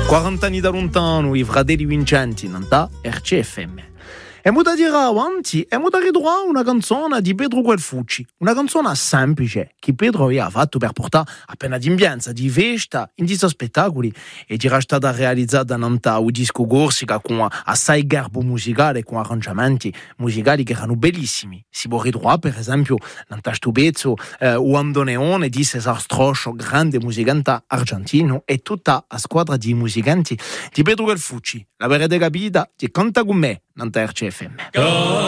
40 anni da lontano, i fratelli Vincenti, non da RCFM. E mo da dire avanti, e mo da ritrovare una canzone di Pedro Guelfucci, una canzone semplice che Pedro aveva fatto per portare appena d'impianza, di festa in questi spettacoli e era stata realizzata in un disco Corsica con assai garbo musicale, con arrangiamenti musicali che erano bellissimi. Si può ritrovare per esempio in questo pezzo Uando Neone di Cesar Stroscio, grande musicante argentino, e tutta la squadra di musicanti di Pedro Guelfucci. La verrete capita, ti canta con me. Non RCFM.